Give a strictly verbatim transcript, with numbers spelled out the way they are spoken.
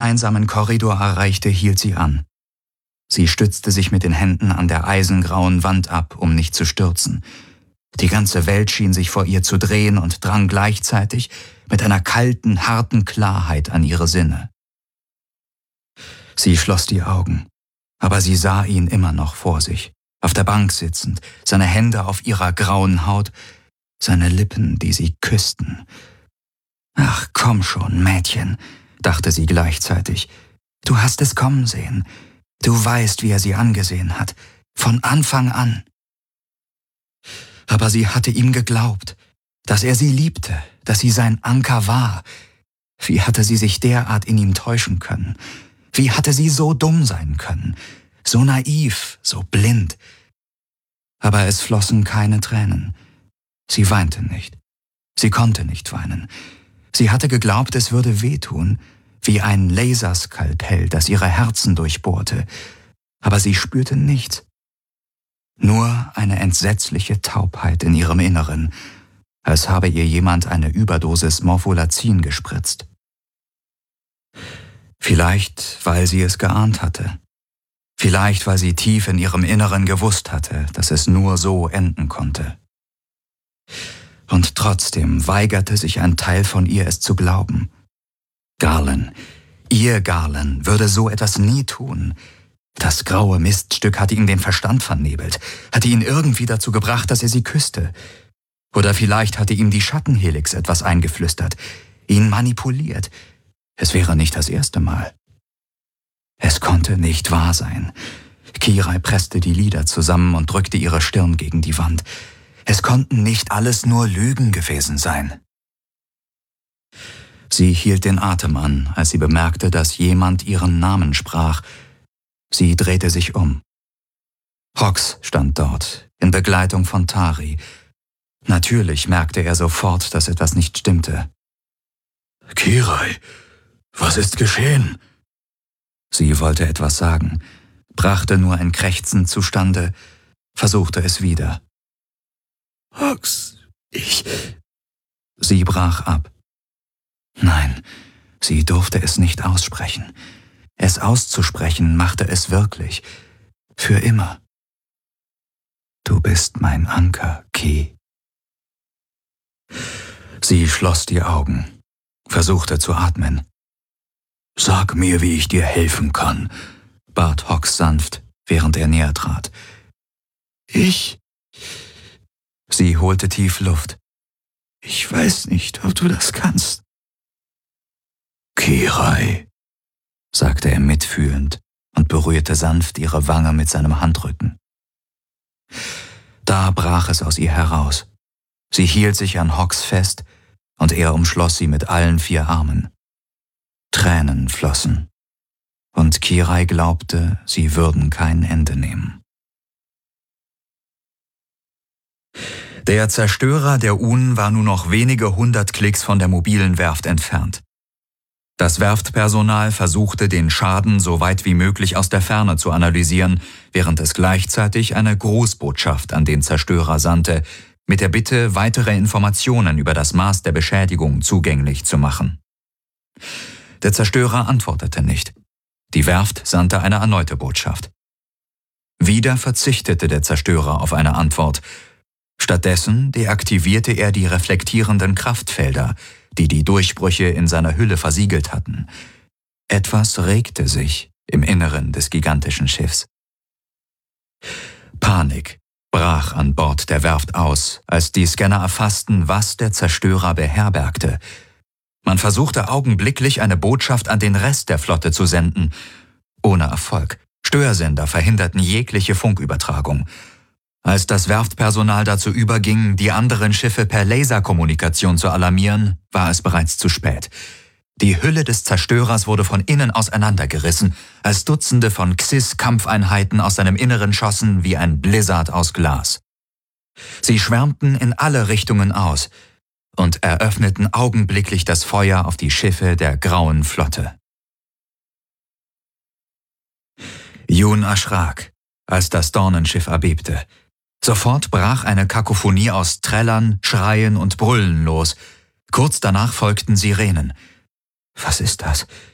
einsamen Korridor erreichte, hielt sie an. Sie stützte sich mit den Händen an der eisengrauen Wand ab, um nicht zu stürzen. Die ganze Welt schien sich vor ihr zu drehen und drang gleichzeitig mit einer kalten, harten Klarheit an ihre Sinne. Sie schloss die Augen, aber sie sah ihn immer noch vor sich, auf der Bank sitzend, seine Hände auf ihrer grauen Haut, seine Lippen, die sie küssten. »Ach, komm schon, Mädchen«, dachte sie gleichzeitig. »Du hast es kommen sehen. Du weißt, wie er sie angesehen hat. Von Anfang an.« Aber sie hatte ihm geglaubt, dass er sie liebte, dass sie sein Anker war. Wie hatte sie sich derart in ihm täuschen können? Wie hatte sie so dumm sein können? So naiv, so blind. Aber es flossen keine Tränen. Sie weinte nicht. Sie konnte nicht weinen. Sie hatte geglaubt, es würde wehtun, wie ein Laserskalpell, das ihre Herzen durchbohrte. Aber sie spürte nichts. Nur eine entsetzliche Taubheit in ihrem Inneren, als habe ihr jemand eine Überdosis Morpholazin gespritzt. Vielleicht, weil sie es geahnt hatte. Vielleicht, weil sie tief in ihrem Inneren gewusst hatte, dass es nur so enden konnte. Und trotzdem weigerte sich ein Teil von ihr, es zu glauben. Garland, ihr Garland, würde so etwas nie tun. Das graue Miststück hatte ihm den Verstand vernebelt, hatte ihn irgendwie dazu gebracht, dass er sie küsste. Oder vielleicht hatte ihm die Schattenhelix etwas eingeflüstert, ihn manipuliert. Es wäre nicht das erste Mal. Es konnte nicht wahr sein. Kirai presste die Lider zusammen und drückte ihre Stirn gegen die Wand. Es konnten nicht alles nur Lügen gewesen sein. Sie hielt den Atem an, als sie bemerkte, dass jemand ihren Namen sprach. Sie drehte sich um. Hox stand dort, in Begleitung von Tari. Natürlich merkte er sofort, dass etwas nicht stimmte. »Kirai, was ist geschehen?« Sie wollte etwas sagen, brachte nur ein Krächzen zustande, versuchte es wieder. »Hox, ich...« Sie brach ab. Nein, sie durfte es nicht aussprechen. Es auszusprechen machte es wirklich. Für immer. »Du bist mein Anker, Ki.« Sie schloss die Augen, versuchte zu atmen. »Sag mir, wie ich dir helfen kann«, bat Hox sanft, während er näher trat. »Ich...« Sie holte tief Luft. »Ich weiß nicht, ob du das kannst.« »Kirai«, sagte er mitfühlend und berührte sanft ihre Wange mit seinem Handrücken. Da brach es aus ihr heraus. Sie hielt sich an Hox fest und er umschloss sie mit allen vier Armen. Tränen flossen und Kirai glaubte, sie würden kein Ende nehmen. Der Zerstörer der Un war nur noch wenige hundert Klicks von der mobilen Werft entfernt. Das Werftpersonal versuchte, den Schaden so weit wie möglich aus der Ferne zu analysieren, während es gleichzeitig eine Grußbotschaft an den Zerstörer sandte, mit der Bitte, weitere Informationen über das Maß der Beschädigung zugänglich zu machen. Der Zerstörer antwortete nicht. Die Werft sandte eine erneute Botschaft. Wieder verzichtete der Zerstörer auf eine Antwort. Stattdessen deaktivierte er die reflektierenden Kraftfelder, die die Durchbrüche in seiner Hülle versiegelt hatten. Etwas regte sich im Inneren des gigantischen Schiffs. Panik brach an Bord der Werft aus, als die Scanner erfassten, was der Zerstörer beherbergte. Man versuchte augenblicklich, eine Botschaft an den Rest der Flotte zu senden. Ohne Erfolg. Störsender verhinderten jegliche Funkübertragung. Als das Werftpersonal dazu überging, die anderen Schiffe per Laserkommunikation zu alarmieren, war es bereits zu spät. Die Hülle des Zerstörers wurde von innen auseinandergerissen, als Dutzende von Xys-Kampfeinheiten aus seinem Inneren schossen wie ein Blizzard aus Glas. Sie schwärmten in alle Richtungen aus und eröffneten augenblicklich das Feuer auf die Schiffe der Grauen Flotte. Jun erschrak, als das Dornenschiff erbebte. Sofort brach eine Kakophonie aus Trällern, Schreien und Brüllen los. Kurz danach folgten Sirenen. »Was ist das?«